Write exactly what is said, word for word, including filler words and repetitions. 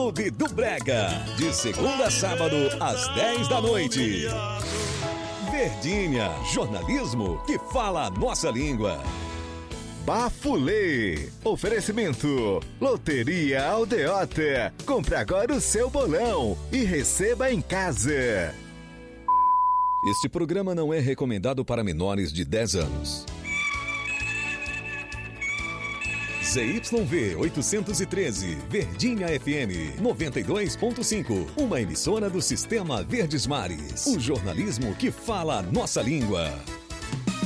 Clube do Brega, de segunda a sábado, às dez da noite. Verdinha, jornalismo que fala a nossa língua. Bafulê, oferecimento, Loteria Aldeota, compre agora o seu bolão e receba em casa. Este programa não é recomendado para menores de dez anos. Z Y V oitocentos e treze, Verdinha F M noventa e dois ponto cinco, uma emissora do Sistema Verdes Mares. O jornalismo que fala a nossa língua.